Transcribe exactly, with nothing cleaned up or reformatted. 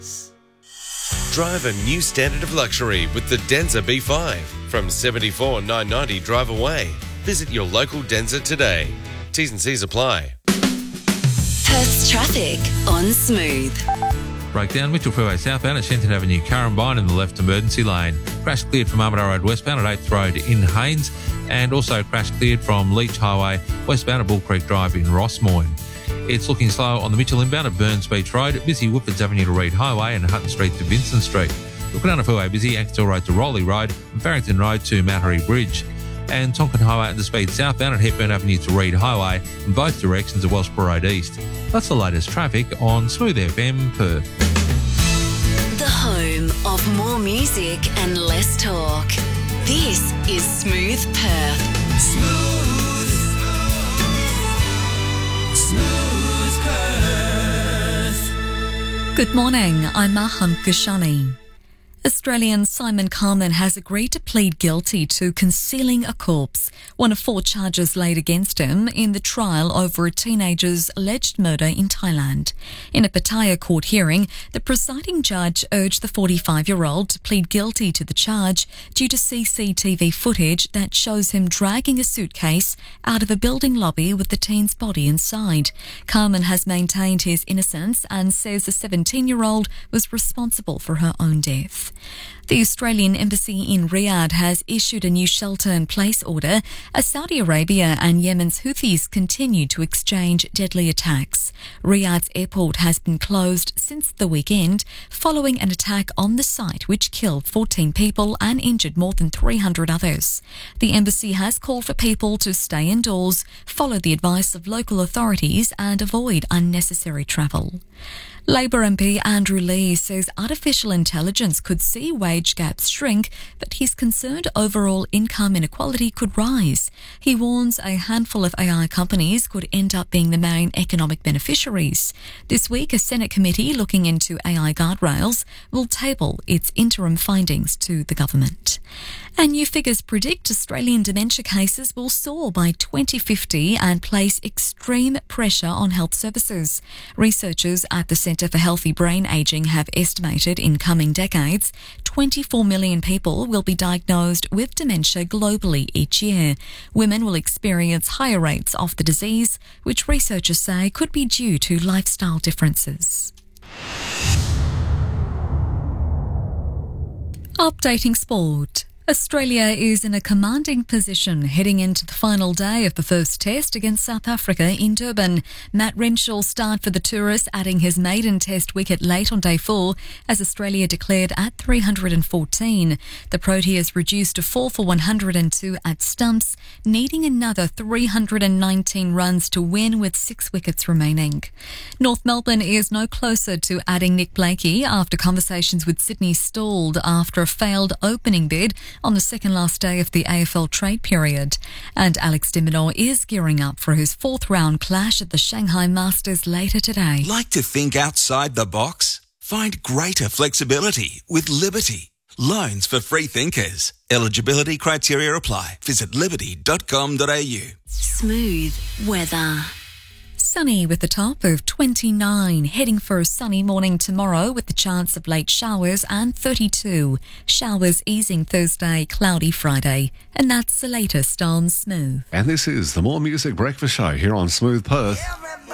Drive a new standard of luxury with the Denza B five from seventy-four thousand nine hundred ninety dollars drive away. Visit your local Denza today. T's and C's apply. Perth's traffic on Smooth. Breakdown, Mitchell Freeway southbound at Shenton Avenue, Currumbine in the left emergency lane. Crash cleared from Armidale Road westbound at eighth Road in Haynes, and also crash cleared from Leach Highway westbound at Bull Creek Drive in Rossmoyne. It's looking slow on the Mitchell inbound at Burns Beach Road, busy Woodfords Avenue to Reed Highway and Hutton Street to Vincent Street. Wilcanana Freeway busy, Axtell Road to Rowley Road and Farrington Road to Mattery Bridge. And Tonkin Highway at the speed southbound at Hepburn Avenue to Reed Highway in both directions of Wellsborough Road East. That's the latest traffic on Smooth F M Perth. The home of more music and less talk. This is Smooth Perth. Smooth. Smooth Perth. Good morning, I'm Maham Kashani. Australian Simon Carman has agreed to plead guilty to concealing a corpse, one of four charges laid against him in the trial over a teenager's alleged murder in Thailand. In a Pattaya court hearing, the presiding judge urged the forty-five-year-old to plead guilty to the charge due to C C T V footage that shows him dragging a suitcase out of a building lobby with the teen's body inside. Carman has maintained his innocence and says the seventeen-year-old was responsible for her own death. The Australian Embassy in Riyadh has issued a new shelter-in-place order as Saudi Arabia and Yemen's Houthis continue to exchange deadly attacks. Riyadh's airport has been closed since the weekend following an attack on the site which killed fourteen people and injured more than three hundred others. The embassy has called for people to stay indoors, follow the advice of local authorities and avoid unnecessary travel. Labor M P Andrew Leigh says artificial intelligence could see wage gaps shrink, but he's concerned overall income inequality could rise. He warns a handful of A I companies could end up being the main economic beneficiaries. This week, a Senate committee looking into A I guardrails will table its interim findings to the government. And new figures predict Australian dementia cases will soar by twenty fifty and place extreme pressure on health services. Researchers at the Centre for Healthy Brain Ageing have estimated in coming decades, twenty-four million people will be diagnosed with dementia globally each year. Women will experience higher rates of the disease, which researchers say could be due to lifestyle differences. Updating sport. Australia is in a commanding position heading into the final day of the first test against South Africa in Durban. Matt Renshaw started for the tourists, adding his maiden test wicket late on day four as Australia declared at three hundred fourteen. The Proteas reduced to four for one hundred two at stumps, needing another three hundred nineteen runs to win with six wickets remaining. North Melbourne is no closer to adding Nick Blakey after conversations with Sydney stalled after a failed opening bid on the second last day of the A F L trade period. And Alex de Minaur is gearing up for his fourth round clash at the Shanghai Masters later today. Like to think outside the box? Find greater flexibility with Liberty. Loans for free thinkers. Eligibility criteria apply. Visit liberty dot com dot a u. Smooth weather. Sunny with a top of twenty-nine, heading for a sunny morning tomorrow with the chance of late showers and thirty-two. Showers easing Thursday, cloudy Friday. And that's the latest on Smooth. And this is the More Music Breakfast Show here on Smooth Perth.